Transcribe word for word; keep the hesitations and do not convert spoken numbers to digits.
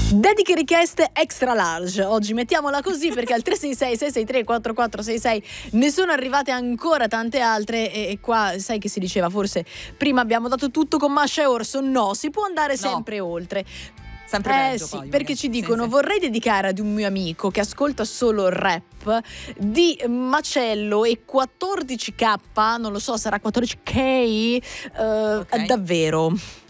Dediche richieste extra large. Oggi mettiamola così perché al tre sei sei sei sei tre quattro quattro sei sei ne sono arrivate ancora tante altre e, e qua sai che si diceva forse prima abbiamo dato tutto con Masha e Orso. No, si può andare sempre no. oltre. Sempre eh peggio, sì, poi, perché ci dicono: sì, sì. vorrei dedicare ad un mio amico che ascolta solo rap di macello e quattordici K, non lo so, sarà quattordici K, uh, Okay. davvero.